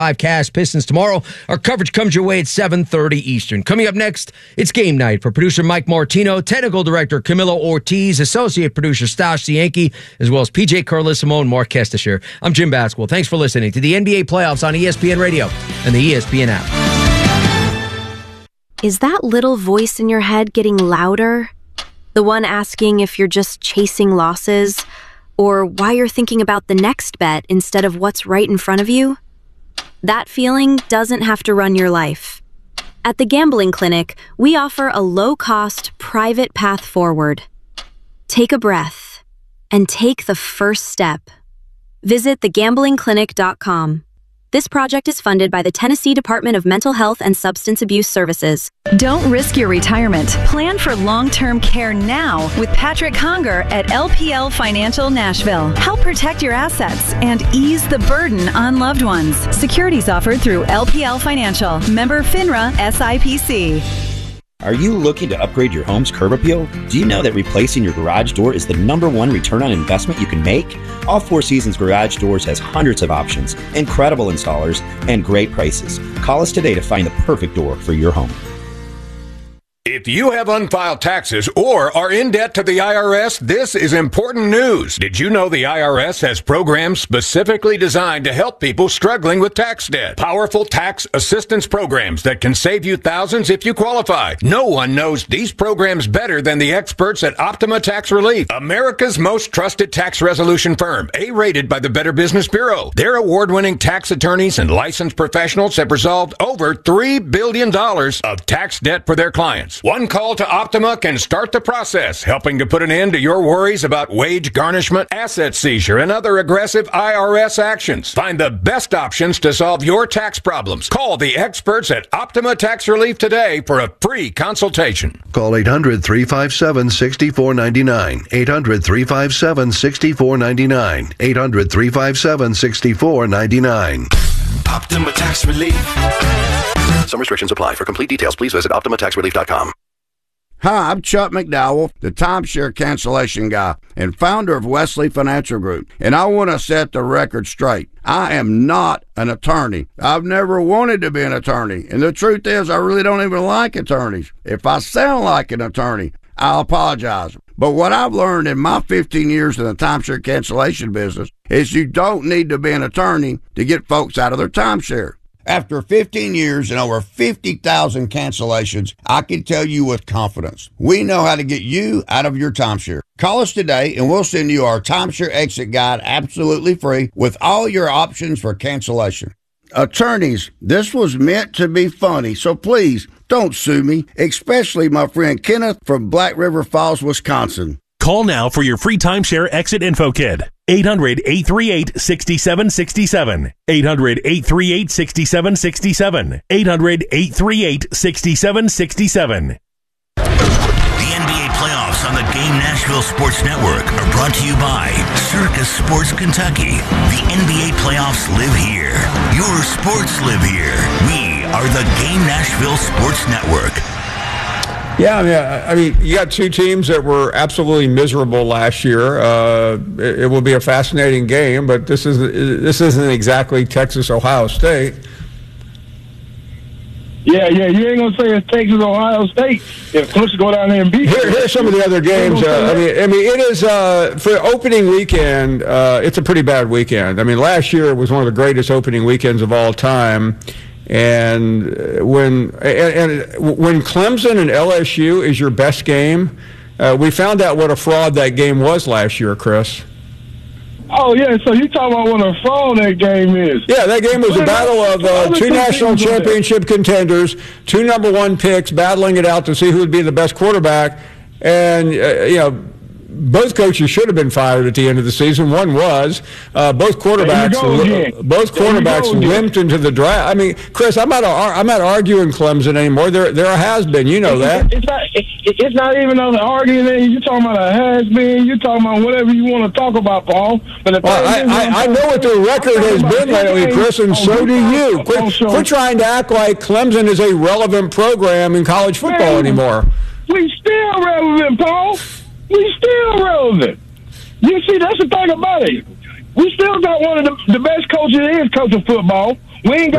Cast Pistons tomorrow. Our coverage comes your way at 7:30 Eastern. Coming up next, it's game night for producer Mike Martino, technical director Camilo Ortiz, associate producer Stash Cianki, as well as PJ Carlissimo and Mark Kestisher. I'm Jim Basquill. Thanks for listening to the NBA playoffs on ESPN Radio and the ESPN app. Is that little voice in your head getting louder? The one asking if you're just chasing losses, or why you're thinking about the next bet instead of what's right in front of you? That feeling doesn't have to run your life. At the Gambling Clinic, we offer a low-cost, private path forward. Take a breath and take the first step. Visit thegamblingclinic.com. This project is funded by the Tennessee Department of Mental Health and Substance Abuse Services. Don't risk your retirement. Plan for long-term care now with Patrick Conger at LPL Financial Nashville. Help protect your assets and ease the burden on loved ones. Securities offered through LPL Financial. Member FINRA SIPC. Are you looking to upgrade your home's curb appeal? Do you know that replacing your garage door is the #1 return on investment you can make? All Four Seasons Garage Doors has hundreds of options, incredible installers, and great prices. Call us today to find the perfect door for your home. If you have unfiled taxes or are in debt to the IRS, this is important news. Did you know the IRS has programs specifically designed to help people struggling with tax debt? Powerful tax assistance programs that can save you thousands if you qualify. No one knows these programs better than the experts at Optima Tax Relief, America's most trusted tax resolution firm, A-rated by the Better Business Bureau. Their award-winning tax attorneys and licensed professionals have resolved over $3 billion of tax debt for their clients. One call to Optima can start the process, helping to put an end to your worries about wage garnishment, asset seizure, and other aggressive IRS actions. Find the best options to solve your tax problems. Call the experts at Optima Tax Relief today for a free consultation. Call 800-357-6499. 800-357-6499. 800-357-6499. Optima Tax Relief. Some restrictions apply. For complete details, please visit OptimaTaxRelief.com. Hi, I'm Chuck McDowell, the timeshare cancellation guy and founder of Wesley Financial Group. And I want to set the record straight. I am not an attorney. I've never wanted to be an attorney. And the truth is, I really don't even like attorneys. If I sound like an attorney, I'll apologize. But what I've learned in my 15 years in the timeshare cancellation business is you don't need to be an attorney to get folks out of their timeshare. After 15 years and over 50,000 cancellations, I can tell you with confidence, we know how to get you out of your timeshare. Call us today and we'll send you our timeshare exit guide absolutely free with all your options for cancellation. Attorneys, this was meant to be funny, so please don't sue me, especially my friend Kenneth from Black River Falls, Wisconsin. Call now for your free timeshare exit info kit. 800-838-6767. 800-838-6767. 800-838-6767. The NBA playoffs on the Game Nashville Sports Network are brought to you by Circus Sports Kentucky. The NBA playoffs live here. Your sports live here. We are the Game Nashville Sports Network. Yeah, I mean, you got two teams that were absolutely miserable last year. It will be a fascinating game, but this isn't exactly Texas Ohio State. Yeah, you ain't gonna say it's Texas Ohio State if Clemson go down there and beat. Here's some of the other games. I mean, it is for opening weekend. It's a pretty bad weekend. I mean, last year it was one of the greatest opening weekends of all time. And when Clemson and LSU is your best game, we found out what a fraud that game was last year, Chris. Oh, yeah, so you talking about what a fraud that game is. Yeah, that game was a battle of two national championship contenders, two number one picks, battling it out to see who would be the best quarterback. And, both coaches should have been fired at the end of the season. One was. Both quarterbacks limped into the draft. I mean, Chris, I'm not arguing Clemson anymore. There has been. You know that. It's not even an argument. You're talking about a has been. You're talking about whatever you want to talk about, Paul. But I know what their record has been lately, Chris, and so do you. Quit trying to act like Clemson is a relevant program in college football anymore. We still relevant, Paul. We still relevant. You see, that's the thing about it. We still got one of the best coaches that is coaching football. We ain't got